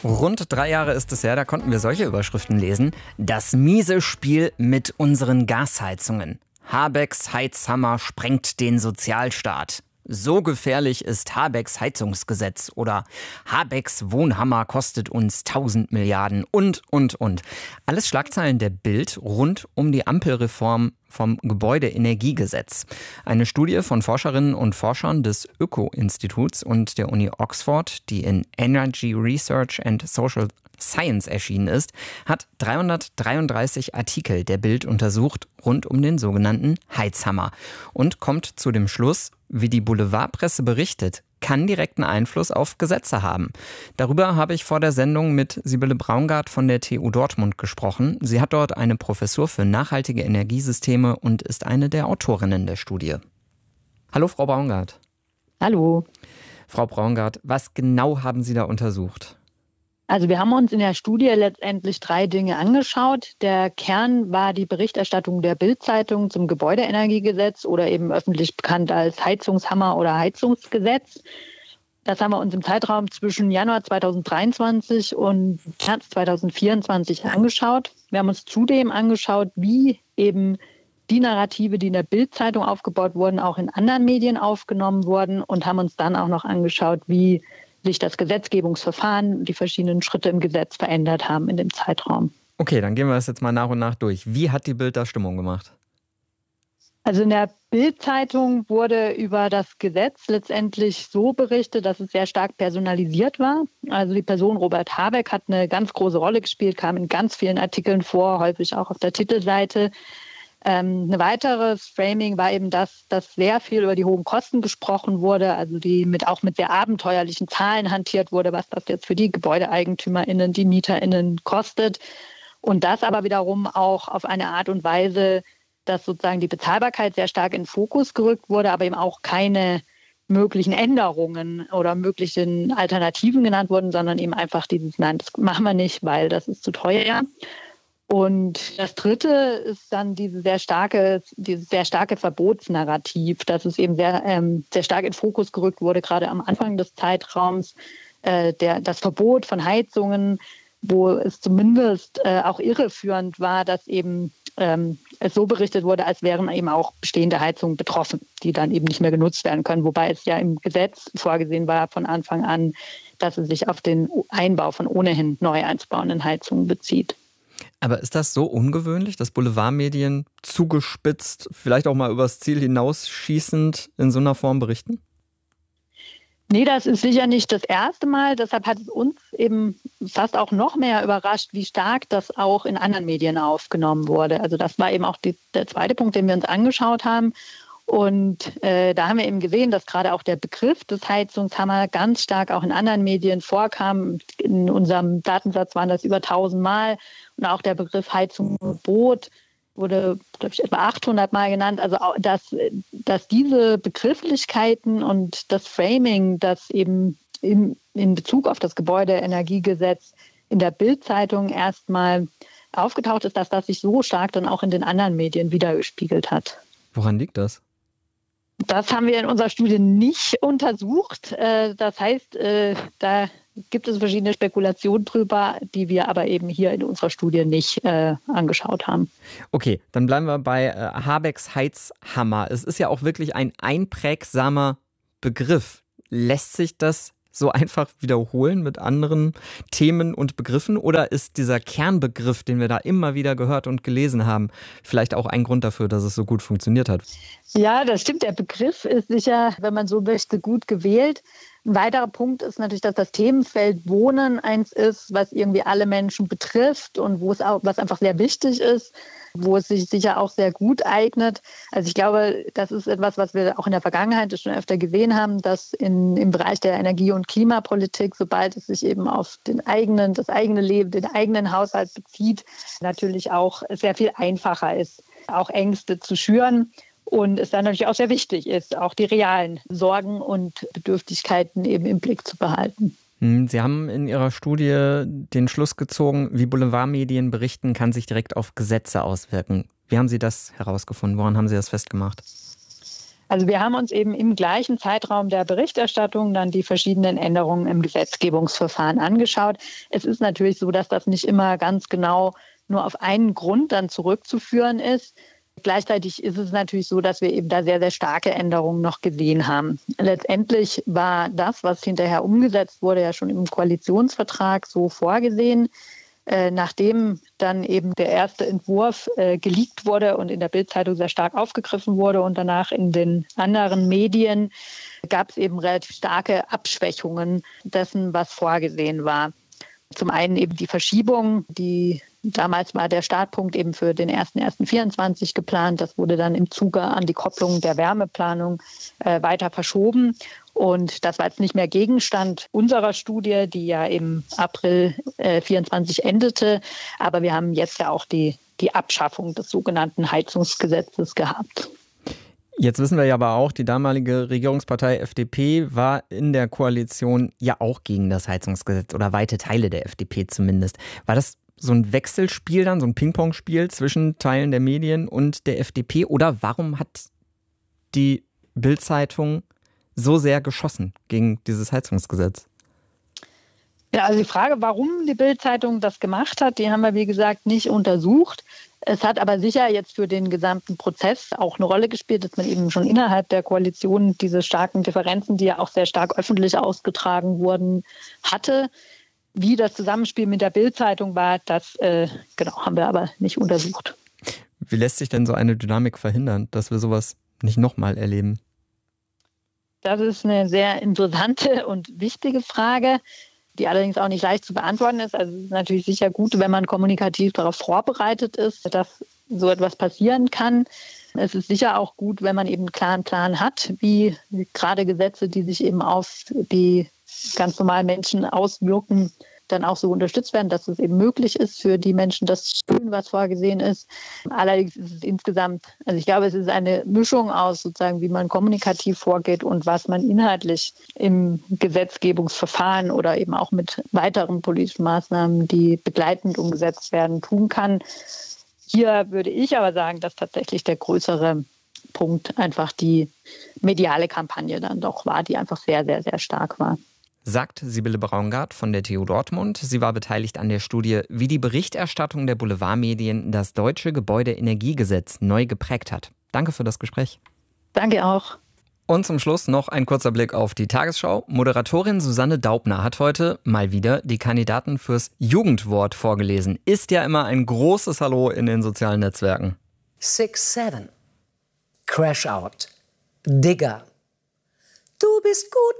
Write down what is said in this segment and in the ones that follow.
Rund 3 Jahre ist es her, da konnten wir solche Überschriften lesen. Das miese Spiel mit unseren Gasheizungen. Habecks Heizhammer sprengt den Sozialstaat. So gefährlich ist Habecks Heizungsgesetz oder Habecks Wohnhammer kostet uns 1000 Milliarden und. Alles Schlagzeilen der Bild rund um die Ampelreform vom Gebäudeenergiegesetz. Eine Studie von Forscherinnen und Forschern des Öko-Instituts und der Uni Oxford, die in Energy Research and Social Science erschienen ist, hat 333 Artikel der Bild untersucht rund um den sogenannten Heizhammer und kommt zu dem Schluss, wie die Boulevardpresse berichtet, kann direkten Einfluss auf Gesetze haben. Darüber habe ich vor der Sendung mit Sibylle Braungart von der TU Dortmund gesprochen. Sie hat dort eine Professur für nachhaltige Energiesysteme und ist eine der Autorinnen der Studie. Hallo, Frau Braungart. Hallo. Frau Braungart, was genau haben Sie da untersucht? Also wir haben uns in der Studie letztendlich 3 Dinge angeschaut. Der Kern war die Berichterstattung der Bild-Zeitung zum Gebäudeenergiegesetz oder eben öffentlich bekannt als Heizungshammer oder Heizungsgesetz. Das haben wir uns im Zeitraum zwischen Januar 2023 und März 2024 angeschaut. Wir haben uns zudem angeschaut, wie eben die Narrative, die in der Bild-Zeitung aufgebaut wurden, auch in anderen Medien aufgenommen wurden und haben uns dann auch noch angeschaut, wie sich das Gesetzgebungsverfahren, die verschiedenen Schritte im Gesetz verändert haben in dem Zeitraum. Okay, dann gehen wir das jetzt mal nach und nach durch. Wie hat die Bild da Stimmung gemacht? Also in der Bild-Zeitung wurde über das Gesetz letztendlich so berichtet, dass es sehr stark personalisiert war. Also die Person Robert Habeck hat eine ganz große Rolle gespielt, kam in ganz vielen Artikeln vor, häufig auch auf der Titelseite. Ein weiteres Framing war eben, dass sehr viel über die hohen Kosten gesprochen wurde, also auch mit sehr abenteuerlichen Zahlen hantiert wurde, was das jetzt für die GebäudeeigentümerInnen, die MieterInnen kostet. Und das aber wiederum auch auf eine Art und Weise, dass sozusagen die Bezahlbarkeit sehr stark in den Fokus gerückt wurde, aber eben auch keine möglichen Änderungen oder möglichen Alternativen genannt wurden, sondern eben einfach nein, das machen wir nicht, weil das ist zu teuer. Und das Dritte ist dann dieses sehr starke Verbotsnarrativ, dass es eben sehr stark in den Fokus gerückt wurde, gerade am Anfang des Zeitraums, das Verbot von Heizungen, wo es zumindest auch irreführend war, dass eben es so berichtet wurde, als wären eben auch bestehende Heizungen betroffen, die dann eben nicht mehr genutzt werden können, wobei es ja im Gesetz vorgesehen war von Anfang an, dass es sich auf den Einbau von ohnehin neu einzubauenden Heizungen bezieht. Aber ist das so ungewöhnlich, dass Boulevardmedien zugespitzt, vielleicht auch mal übers Ziel hinausschießend in so einer Form berichten? Nee, das ist sicher nicht das erste Mal. Deshalb hat es uns eben fast auch noch mehr überrascht, wie stark das auch in anderen Medien aufgenommen wurde. Also das war eben auch der zweite Punkt, den wir uns angeschaut haben. Und da haben wir eben gesehen, dass gerade auch der Begriff des Heizungshammer ganz stark auch in anderen Medien vorkam. In unserem Datensatz waren das über 1000 Mal. Und auch der Begriff Heizungsverbot wurde, glaube ich, etwa 800 Mal genannt. Also dass diese Begrifflichkeiten und das Framing, das eben in Bezug auf das Gebäudeenergiegesetz in der Bild-Zeitung erstmal aufgetaucht ist, dass das sich so stark dann auch in den anderen Medien widergespiegelt hat. Woran liegt das? Das haben wir in unserer Studie nicht untersucht. Das heißt, da gibt es verschiedene Spekulationen drüber, die wir aber eben hier in unserer Studie nicht angeschaut haben. Okay, dann bleiben wir bei Habecks Heizhammer. Es ist ja auch wirklich ein einprägsamer Begriff. Lässt sich das so einfach wiederholen mit anderen Themen und Begriffen? Oder ist dieser Kernbegriff, den wir da immer wieder gehört und gelesen haben, vielleicht auch ein Grund dafür, dass es so gut funktioniert hat? Ja, das stimmt. Der Begriff ist sicher, wenn man so möchte, gut gewählt. Ein weiterer Punkt ist natürlich, dass das Themenfeld Wohnen eins ist, was irgendwie alle Menschen betrifft und was einfach sehr wichtig ist, wo es sich sicher auch sehr gut eignet. Also ich glaube, das ist etwas, was wir auch in der Vergangenheit schon öfter gesehen haben, dass im Bereich der Energie- und Klimapolitik, sobald es sich eben auf das eigene Leben, den eigenen Haushalt bezieht, natürlich auch sehr viel einfacher ist, auch Ängste zu schüren. Und es dann natürlich auch sehr wichtig ist, auch die realen Sorgen und Bedürftigkeiten eben im Blick zu behalten. Sie haben in Ihrer Studie den Schluss gezogen, wie Boulevardmedien berichten, kann sich direkt auf Gesetze auswirken. Wie haben Sie das herausgefunden? Woran haben Sie das festgemacht? Also wir haben uns eben im gleichen Zeitraum der Berichterstattung dann die verschiedenen Änderungen im Gesetzgebungsverfahren angeschaut. Es ist natürlich so, dass das nicht immer ganz genau nur auf einen Grund dann zurückzuführen ist. Gleichzeitig ist es natürlich so, dass wir eben da sehr, sehr starke Änderungen noch gesehen haben. Letztendlich war das, was hinterher umgesetzt wurde, ja schon im Koalitionsvertrag so vorgesehen. Nachdem dann eben der erste Entwurf geleakt wurde und in der Bild-Zeitung sehr stark aufgegriffen wurde und danach in den anderen Medien, gab es eben relativ starke Abschwächungen dessen, was vorgesehen war. Zum einen eben die Verschiebung, damals war der Startpunkt eben für den 01.01.24 geplant. Das wurde dann im Zuge an die Kopplung der Wärmeplanung weiter verschoben. Und das war jetzt nicht mehr Gegenstand unserer Studie, die ja im April 24 endete. Aber wir haben jetzt ja auch die Abschaffung des sogenannten Heizungsgesetzes gehabt. Jetzt wissen wir ja aber auch, die damalige Regierungspartei FDP war in der Koalition ja auch gegen das Heizungsgesetz oder weite Teile der FDP zumindest. War das so ein Wechselspiel dann, so ein Ping-Pong-Spiel zwischen Teilen der Medien und der FDP? Oder warum hat die Bild-Zeitung so sehr geschossen gegen dieses Heizungsgesetz? Ja, also die Frage, warum die Bild-Zeitung das gemacht hat, die haben wir, wie gesagt, nicht untersucht. Es hat aber sicher jetzt für den gesamten Prozess auch eine Rolle gespielt, dass man eben schon innerhalb der Koalition diese starken Differenzen, die ja auch sehr stark öffentlich ausgetragen wurden, hatte. Wie das Zusammenspiel mit der Bild-Zeitung war, das haben wir aber nicht untersucht. Wie lässt sich denn so eine Dynamik verhindern, dass wir sowas nicht nochmal erleben? Das ist eine sehr interessante und wichtige Frage, die allerdings auch nicht leicht zu beantworten ist. Also es ist natürlich sicher gut, wenn man kommunikativ darauf vorbereitet ist, dass so etwas passieren kann. Es ist sicher auch gut, wenn man eben einen klaren Plan hat, wie gerade Gesetze, die sich eben auf die ganz normalen Menschen auswirken, dann auch so unterstützt werden, dass es eben möglich ist, für die Menschen das zu tun, was vorgesehen ist. Allerdings ist es insgesamt, also ich glaube, es ist eine Mischung aus sozusagen, wie man kommunikativ vorgeht und was man inhaltlich im Gesetzgebungsverfahren oder eben auch mit weiteren politischen Maßnahmen, die begleitend umgesetzt werden, tun kann. Hier würde ich aber sagen, dass tatsächlich der größere Punkt einfach die mediale Kampagne dann doch war, die einfach sehr, sehr, sehr stark war. Sagt Sibylle Braungart von der TU Dortmund. Sie war beteiligt an der Studie, wie die Berichterstattung der Boulevardmedien das deutsche Gebäudeenergiegesetz neu geprägt hat. Danke für das Gespräch. Danke auch. Und zum Schluss noch ein kurzer Blick auf die Tagesschau. Moderatorin Susanne Daubner hat heute mal wieder die Kandidaten fürs Jugendwort vorgelesen. Ist ja immer ein großes Hallo in den sozialen Netzwerken. 6-7. Crash Out. Digger. Du bist gut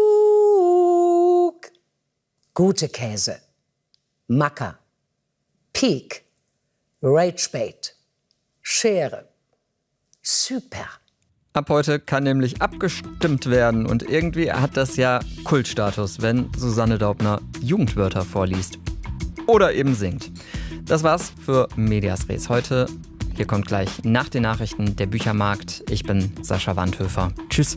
genug. Gute Käse. Macker. Peak. Ragebait. Schere. Super. Ab heute kann nämlich abgestimmt werden und irgendwie hat das ja Kultstatus, wenn Susanne Daubner Jugendwörter vorliest. Oder eben singt. Das war's für Medias Res heute. Hier kommt gleich nach den Nachrichten der Büchermarkt. Ich bin Sascha Wandhöfer. Tschüss.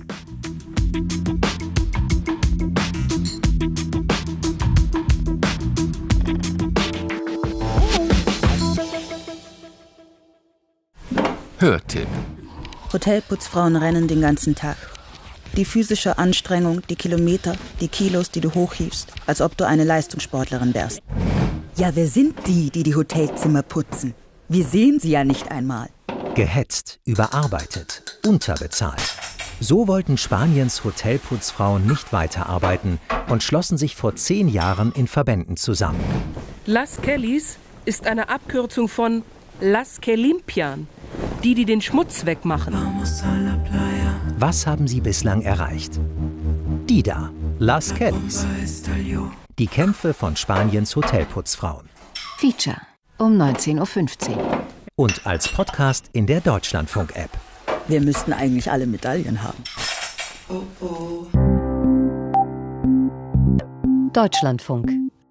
Hörtipp. Hotelputzfrauen rennen den ganzen Tag. Die physische Anstrengung, die Kilometer, die Kilos, die du hochhiefst, als ob du eine Leistungssportlerin wärst. Ja, wer sind die die Hotelzimmer putzen? Wir sehen sie ja nicht einmal. Gehetzt, überarbeitet, unterbezahlt. So wollten Spaniens Hotelputzfrauen nicht weiterarbeiten und schlossen sich vor 10 Jahren in Verbänden zusammen. Las Kellys ist eine Abkürzung von Las que limpian, die den Schmutz wegmachen. Was haben sie bislang erreicht? Die da, Las Kellys. Die Kämpfe von Spaniens Hotelputzfrauen. Feature um 19.15 Uhr. Und als Podcast in der Deutschlandfunk-App. Wir müssten eigentlich alle Medaillen haben. Deutschlandfunk.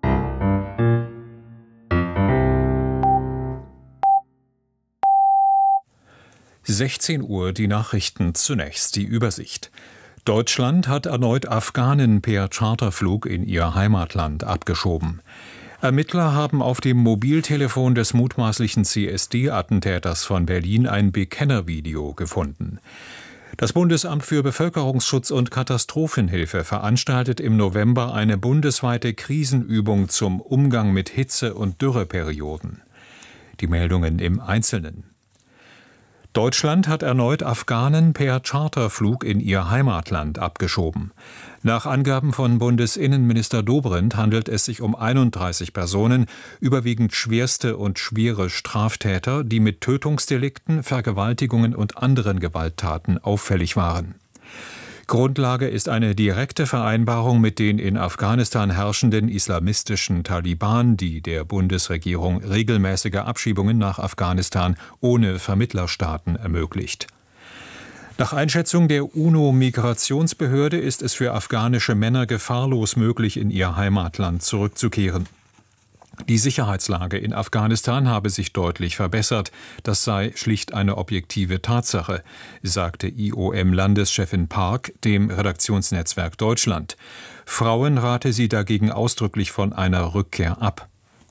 Uhr die Nachrichten, zunächst die Übersicht. Deutschland hat erneut Afghanen per Charterflug in ihr Heimatland abgeschoben. Ermittler haben auf dem Mobiltelefon des mutmaßlichen CSD-Attentäters von Berlin ein Bekennervideo gefunden. Das Bundesamt für Bevölkerungsschutz und Katastrophenhilfe veranstaltet im November eine bundesweite Krisenübung zum Umgang mit Hitze- und Dürreperioden. Die Meldungen im Einzelnen. Deutschland hat erneut Afghanen per Charterflug in ihr Heimatland abgeschoben. Nach Angaben von Bundesinnenminister Dobrindt handelt es sich um 31 Personen, überwiegend schwerste und schwere Straftäter, die mit Tötungsdelikten, Vergewaltigungen und anderen Gewalttaten auffällig waren. Grundlage ist eine direkte Vereinbarung mit den in Afghanistan herrschenden islamistischen Taliban, die der Bundesregierung regelmäßige Abschiebungen nach Afghanistan ohne Vermittlerstaaten ermöglicht. Nach Einschätzung der UNO-Migrationsbehörde ist es für afghanische Männer gefahrlos möglich, in ihr Heimatland zurückzukehren. Die Sicherheitslage in Afghanistan habe sich deutlich verbessert. Das sei schlicht eine objektive Tatsache, sagte IOM-Landeschefin Park dem Redaktionsnetzwerk Deutschland. Frauen rate sie dagegen ausdrücklich von einer Rückkehr ab.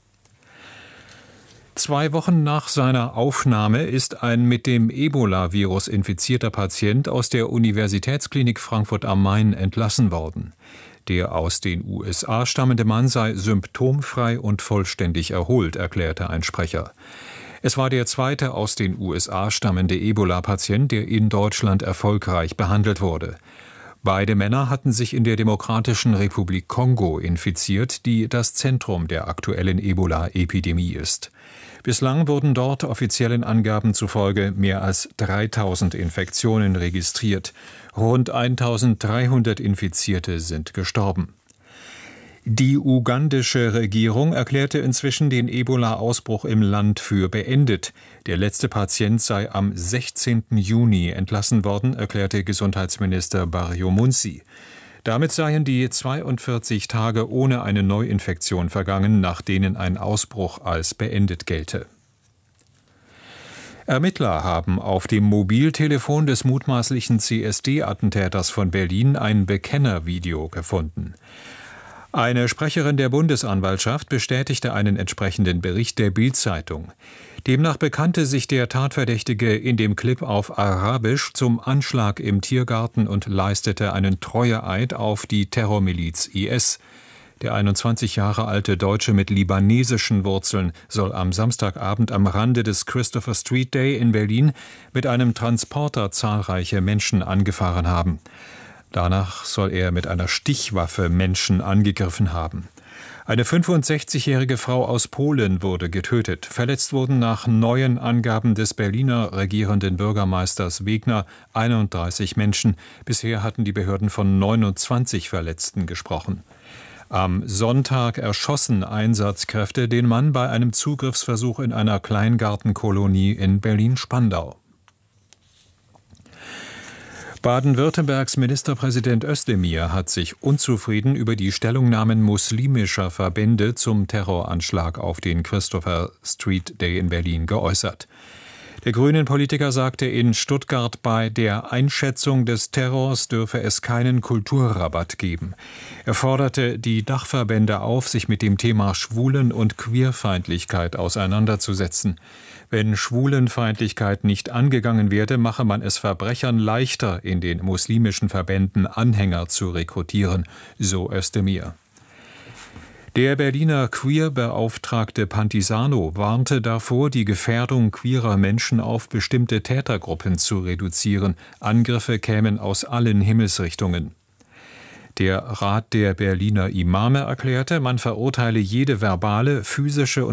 2 Wochen nach seiner Aufnahme ist ein mit dem Ebola-Virus infizierter Patient aus der Universitätsklinik Frankfurt am Main entlassen worden. Der aus den USA stammende Mann sei symptomfrei und vollständig erholt, erklärte ein Sprecher. Es war der zweite aus den USA stammende Ebola-Patient, der in Deutschland erfolgreich behandelt wurde. Beide Männer hatten sich in der Demokratischen Republik Kongo infiziert, die das Zentrum der aktuellen Ebola-Epidemie ist. Bislang wurden dort offiziellen Angaben zufolge mehr als 3000 Infektionen registriert. Rund 1300 Infizierte sind gestorben. Die ugandische Regierung erklärte inzwischen den Ebola-Ausbruch im Land für beendet. Der letzte Patient sei am 16. Juni entlassen worden, erklärte Gesundheitsminister Baryomunsi. Damit seien die 42 Tage ohne eine Neuinfektion vergangen, nach denen ein Ausbruch als beendet gelte. Ermittler haben auf dem Mobiltelefon des mutmaßlichen CSD-Attentäters von Berlin ein Bekennervideo gefunden. Eine Sprecherin der Bundesanwaltschaft bestätigte einen entsprechenden Bericht der Bild-Zeitung. Demnach bekannte sich der Tatverdächtige in dem Clip auf Arabisch zum Anschlag im Tiergarten und leistete einen Treueeid auf die Terrormiliz IS. Der 21 Jahre alte Deutsche mit libanesischen Wurzeln soll am Samstagabend am Rande des Christopher Street Day in Berlin mit einem Transporter zahlreiche Menschen angefahren haben. Danach soll er mit einer Stichwaffe Menschen angegriffen haben. Eine 65-jährige Frau aus Polen wurde getötet. Verletzt wurden nach neuen Angaben des Berliner regierenden Bürgermeisters Wegner 31 Menschen. Bisher hatten die Behörden von 29 Verletzten gesprochen. Am Sonntag erschossen Einsatzkräfte den Mann bei einem Zugriffsversuch in einer Kleingartenkolonie in Berlin-Spandau. Baden-Württembergs Ministerpräsident Özdemir hat sich unzufrieden über die Stellungnahmen muslimischer Verbände zum Terroranschlag auf den Christopher Street Day in Berlin geäußert. Der Grünen-Politiker sagte in Stuttgart, bei der Einschätzung des Terrors dürfe es keinen Kulturrabatt geben. Er forderte die Dachverbände auf, sich mit dem Thema Schwulen- und Queerfeindlichkeit auseinanderzusetzen. Wenn Schwulenfeindlichkeit nicht angegangen werde, mache man es Verbrechern leichter, in den muslimischen Verbänden Anhänger zu rekrutieren, so Özdemir. Der Berliner Queer-Beauftragte Pantisano warnte davor, die Gefährdung queerer Menschen auf bestimmte Tätergruppen zu reduzieren. Angriffe kämen aus allen Himmelsrichtungen. Der Rat der Berliner Imame erklärte, man verurteile jede verbale, physische und